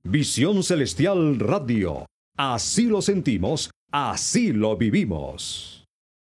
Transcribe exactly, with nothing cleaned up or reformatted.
Visión Celestial Radio. Así lo sentimos, así lo vivimos.